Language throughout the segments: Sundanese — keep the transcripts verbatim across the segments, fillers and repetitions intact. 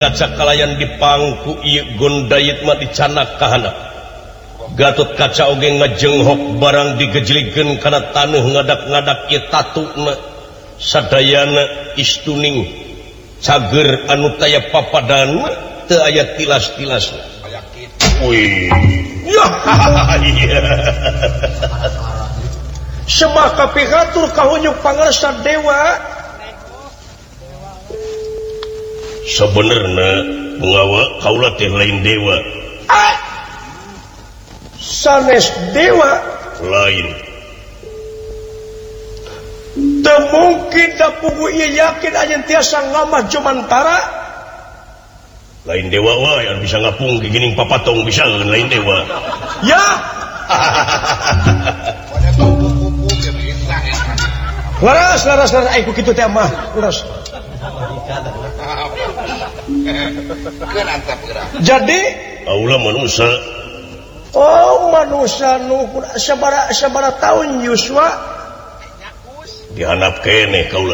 kalayan dipangku ieu gondayit mah dicanak kahana Gatot Kaca oge ngajenghok barang digejlikeun kana taneuh ngadak-ngadak ieu tatuna sadayana istuning cager anu taya papadan teu aya tilas-tilasna aya kitu wih ya semah kapihatur kahunjuk pangarsa dewa sebenarnya pengawa kaula teh lain dewa ah! sanes dewa lain teu mungkin da pugu ieu yakin ayeuna tiasa ngamah jomantara lain dewa wae anu bisa ngapung geuning papatong bisa lain dewa ya laras laras laras ai ku kitu teh mah laras jadi aula manusia oh manusia nu sabara sabara tahun Yuswa dihanap kene kaula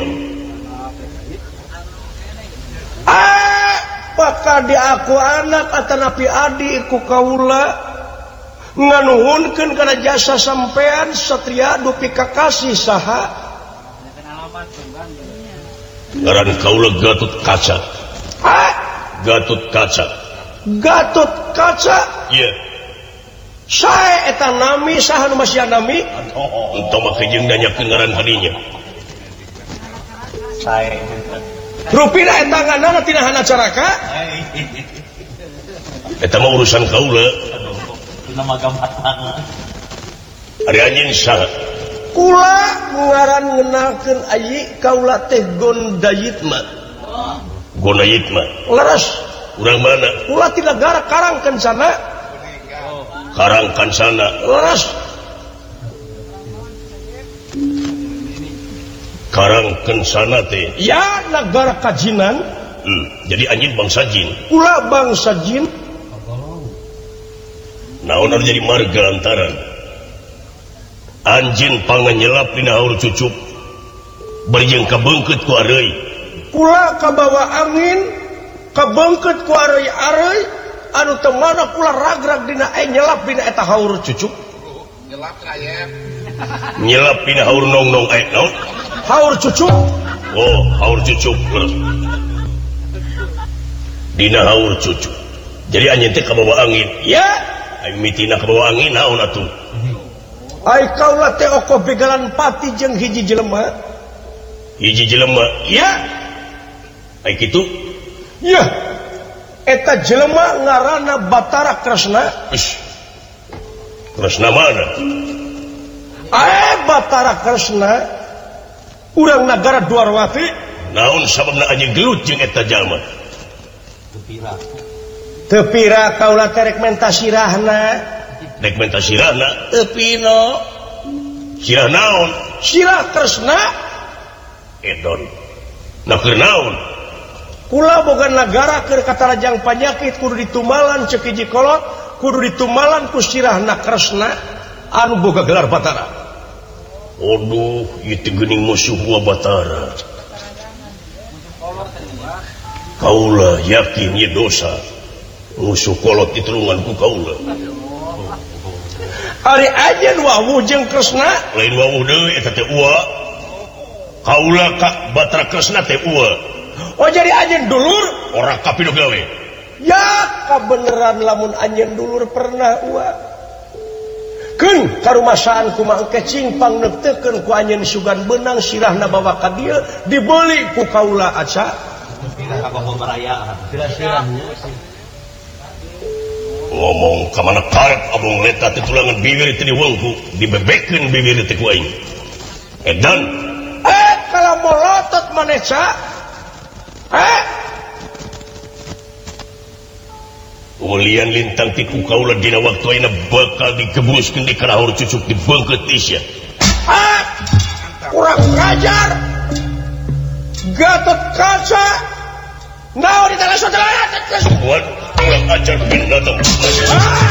ah maka diaku anak atanapi adi ku kaula nganuhunkeun kana jasa sampean satria dupi kakasih saha ngaran kaula Gatot Kaca ah Gatot Kaca Gatot Kaca iya yeah. Sae eta nami saha nu masih nami entong mah kejeung danyakeun ngaran hadinya sae rupina eta nganana tina hana caraka eta mah urusan kaula nama gampang ari anjeun saha kula ngaran ngeunalkeun ayi kaula teh Gondayit mah Gondayit mah laras urang mana kula ti nagara Karang Kencana Karang Kancana laras Karang Kencana teh ya negara Kajinan hmm, jadi anjing bangsa jin kula bangsa jin naon anu jadi marga lantaran anjing panganyelap dina haur cucuk bari jeung kabeungkeut ku areuy kula kabawa angin kabeungkeut ku areuy-areuy anu teu mana kula ragrag dina eh nyelap dina eta haur cucuk nyelap rayep nyelap dina haur nong-nong eh naon haur cucuk oh haur cucuk dina haur cucuk jadi anjeun teh kabawa angin ya ai mitina kabawa angin naon atuh ai kaula teh oko begalan pati jeung hiji jelema hiji jelema ya ai kitu ya eta jelema ngaranna Batara Kresna ish Kresna mana ae Batara Kresna urang nagara Dwarwati naon sababna anjeun gelut jeung eta jalma tepira tepira kaula teh rek menta sirahna rek menta sirahna teu pino sirah naon sirah Kresna edon nah keur naon kula boga nagara keur katarajang panyakit kudu ditumalan ceuk hiji kolot kudu ditumalan ku sirahna Kresna anu boga gelar Batara aduh ieu teh geuning musuh gua Batara kaula yakin ieu dosa musuh kolot ditulungan ku kaula ari ajeun wawuh jeung Kresna lain wawuh deui eta teh ua kaula ka Batara Kresna teh ua oh jadi anjeun dulur ora kapido gawe ya kabeneran lamun anjeun dulur pernah ua keun karumasaan kumaha engke cingpang nepteukeun ku anjeun sugan beunang sirahna bawa ka dieu dibeli ku kaula aca ngomong ka mana karep abong leta teh tulangan bibir teh diwengku dibebekeun bibir teh ku aing edan eh kalau molotot maneh ca eh ulian lintang tiku kaula dina waktu ayeuna bakal digebruskeun di kana haur cucuk dibeungkeut isya ah kurang ngajar Gatot Kaca naon di tengah saudara kurang ajar binatang